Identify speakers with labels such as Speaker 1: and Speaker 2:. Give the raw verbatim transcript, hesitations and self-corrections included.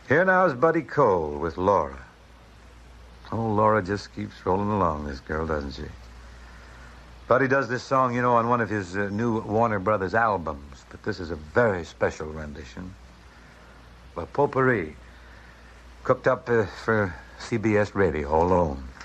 Speaker 1: Here now is Buddy Cole with Laura. Oh, Laura just keeps rolling along, this girl, doesn't she? Buddy does this song, you know, on one of his uh, new Warner Brothers albums, but this is a very special rendition. A potpourri, cooked up uh, for C B S Radio alone.